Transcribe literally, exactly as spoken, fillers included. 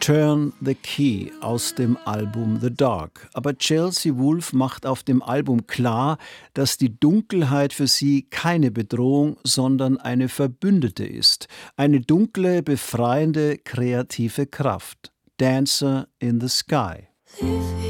Turn the Key aus dem Album The Dark. Aber Chelsea Wolfe macht auf dem Album klar, dass die Dunkelheit für sie keine Bedrohung, sondern eine Verbündete ist. Eine dunkle, befreiende, kreative Kraft. Dancer in the Sky.